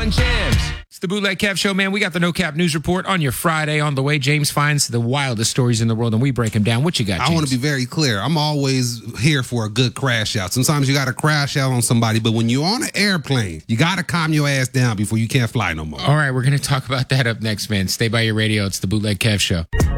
on Jams. It's the Bootleg Kev Show, man. We got the No Cap News Report on your Friday. On the way, James finds the wildest stories in the world, and we break them down. What you got, James? I want to be very clear. I'm always here for a good crash out. Sometimes you got to crash out on somebody, but when you're on an airplane, you got to calm your ass down before you can't fly no more. All right, we're going to talk about that up next, man. Stay by your radio. It's the Bootleg Kev Show.